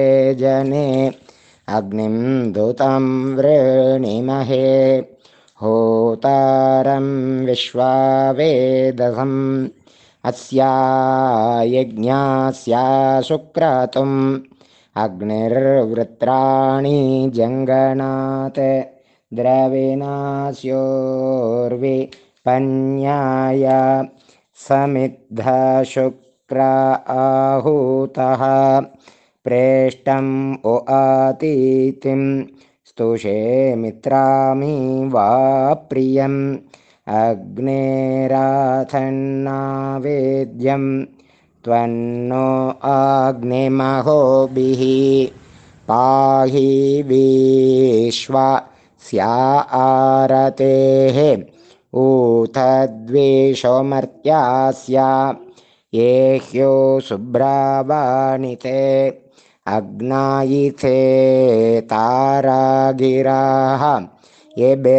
जने अग्निं दूतं वृणीमहे होतारं विश्वावेदसम् अस्या यज्ञास्या सुक्रतुम् अग्निर्वृत्राणि जङ्गनात् द्रविणास्योर्वि पन्याय समिद्धशुक्र आहूतः प्रेष्टम् ओ आतीतिं स्तुषे मित्रामि वा प्रियम् अग्नेराथन्नावेद्यं त्वन्नो अग्निमहोभिः पाहि विश्वा स्या आरतेः ऊथद्वेषमर्त्यास्या ये ह्यो शुभ्रावाणिते अग्नायिथे तारागिराः ये